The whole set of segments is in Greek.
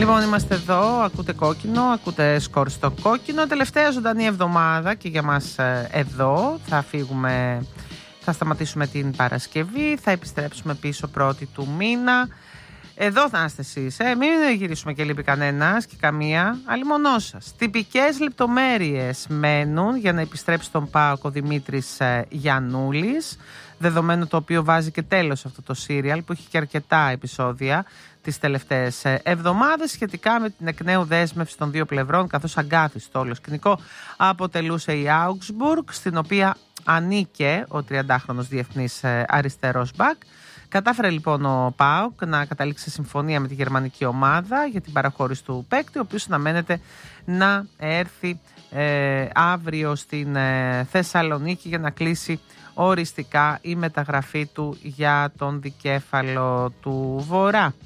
Λοιπόν, είμαστε εδώ, ακούτε κόκκινο, ακούτε σκορ στο κόκκινο. Τελευταία ζωντανή εβδομάδα και για μας εδώ. Θα σταματήσουμε την Παρασκευή, θα επιστρέψουμε πίσω πρώτη του μήνα. Εδώ θα είστε εσείς, μην γυρίσουμε και λείπει κανένας και καμία, αλλημονό σας. Τυπικές λεπτομέρειες μένουν για να επιστρέψει τον ΠΑΟΚ ο Δημήτρης Γιαννούλης, δεδομένου το οποίο βάζει και τέλος αυτό το σύριαλ που έχει και αρκετά επεισόδια τις τελευταίες εβδομάδες σχετικά με την εκ νέου δέσμευση των δύο πλευρών, καθώς αγκάθιστο όλο σκηνικό αποτελούσε η Augsburg, στην οποία ανήκε ο 30χρονος διεθνής αριστερός μπακ. Κατάφερε λοιπόν ο ΠΑΟΚ να καταλήξει συμφωνία με τη γερμανική ομάδα για την παραχώρηση του παίκτη, ο οποίος αναμένεται να έρθει αύριο στην Θεσσαλονίκη για να κλείσει οριστικά η μεταγραφή του για τον δικέφαλο του Βορρά.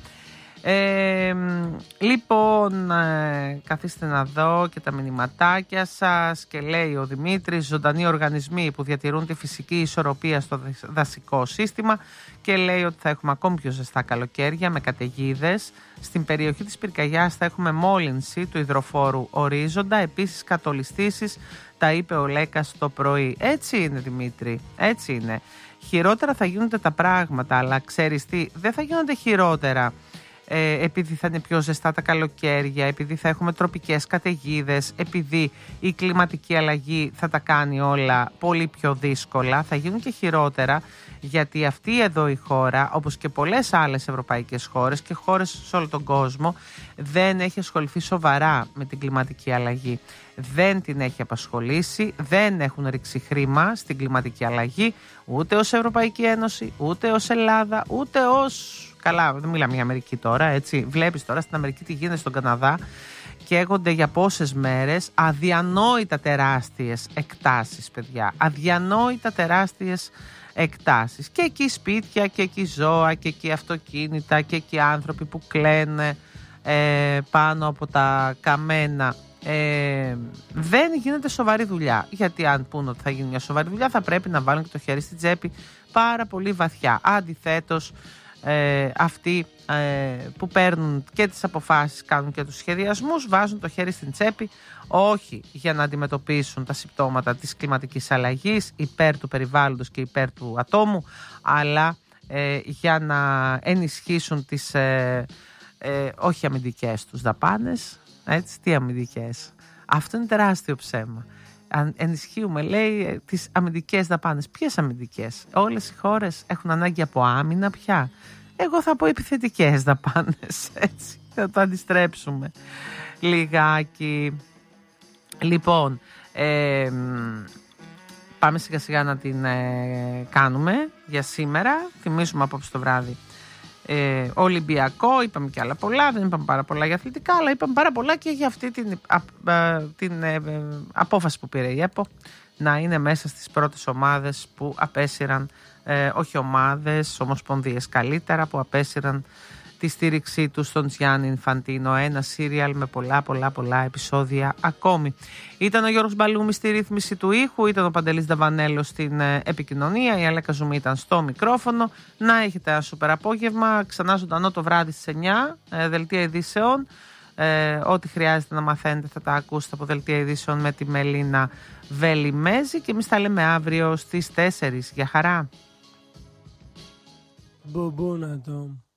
Λοιπόν, καθίστε να δω και τα μηνυματάκια σας. Και λέει ο Δημήτρης, ζωντανοί οργανισμοί που διατηρούν τη φυσική ισορροπία στο δασικό σύστημα. Και λέει ότι θα έχουμε ακόμη πιο ζεστά καλοκαίρια με καταιγίδες. Στην περιοχή της πυρκαγιάς θα έχουμε μόλυνση του υδροφόρου ορίζοντα, επίσης κατολιστήσεις, τα είπε ο Λέκας το πρωί. Έτσι είναι, Δημήτρη, έτσι είναι. Χειρότερα θα γίνονται τα πράγματα, αλλά ξέρεις τι, δεν θα γίνονται χειρότερα επειδή θα είναι πιο ζεστά τα καλοκαίρια, επειδή θα έχουμε τροπικές καταιγίδες, επειδή η κλιματική αλλαγή θα τα κάνει όλα πολύ πιο δύσκολα. Θα γίνουν και χειρότερα, γιατί αυτή εδώ η χώρα, όπως και πολλές άλλες ευρωπαϊκές χώρες και χώρες σε όλο τον κόσμο, δεν έχει ασχοληθεί σοβαρά με την κλιματική αλλαγή. Δεν την έχει απασχολήσει, δεν έχουν ρίξει χρήμα στην κλιματική αλλαγή, ούτε ως Ευρωπαϊκή Ένωση, ούτε ως Ελλάδα, ούτε ως... Καλά, δεν μιλάμε για Αμερική τώρα, έτσι. Βλέπεις τώρα στην Αμερική τι γίνεται στον Καναδά. Καίγονται για πόσες μέρες αδιανόητα τεράστιες εκτάσεις, παιδιά. Αδιανόητα τεράστιες εκτάσεις. Και εκεί σπίτια, και εκεί ζώα, και εκεί αυτοκίνητα, και εκεί άνθρωποι που κλαίνε πάνω από τα καμένα. Δεν γίνεται σοβαρή δουλειά. Γιατί αν πούνε ότι θα γίνει μια σοβαρή δουλειά, θα πρέπει να βάλουν και το χέρι στην τσέπη πάρα πολύ βαθιά. Αντιθέτως, αυτοί που παίρνουν και τις αποφάσεις, κάνουν και τους σχεδιασμούς, βάζουν το χέρι στην τσέπη, όχι για να αντιμετωπίσουν τα συμπτώματα της κλιματικής αλλαγής υπέρ του περιβάλλοντος και υπέρ του ατόμου, αλλά για να ενισχύσουν τις όχι αμυντικές τους δαπάνες. Έτσι, τι αμυντικές? Αυτό είναι τεράστιο ψέμα. Ενισχύουμε, λέει, τις αμυντικές δαπάνες. Ποιες αμυντικές? Όλες οι χώρες έχουν ανάγκη από άμυνα πια. Εγώ θα πω επιθετικές δαπάνες. Έτσι, θα το αντιστρέψουμε λιγάκι. Λοιπόν, πάμε σιγά σιγά να την κάνουμε για σήμερα. Θυμίζουμε απόψε το βράδυ Ολυμπιακό, είπαμε και άλλα πολλά, δεν είπαμε πάρα πολλά για αθλητικά, αλλά είπαμε πάρα πολλά και για αυτή την απόφαση που πήρε η ΕΠΟ να είναι μέσα στις πρώτες ομάδες που απέσυραν, όχι ομάδες, ομοσπονδίες καλύτερα, που απέσυραν τη στήριξή του στον Τζιάννη Ινφαντίνο. Ένα σύριαλ με πολλά επεισόδια ακόμη. Ήταν ο Γιώργος Μπαλούμης στη ρύθμιση του ήχου, ήταν ο Παντελής Δαβανέλος στην επικοινωνία, η Αλέκα Ζουμί ήταν στο μικρόφωνο. Να έχετε ένα σούπερ απόγευμα, ξανά ζωντανό το βράδυ στις 9, δελτία ειδήσεων. Ό,τι χρειάζεται να μαθαίνετε θα τα ακούσετε από δελτία ειδήσεων με τη Μελίνα Βελιμέζη και εμείς τα λέμε αύριο στις 4. Για χαρά. Μπομπόνα το.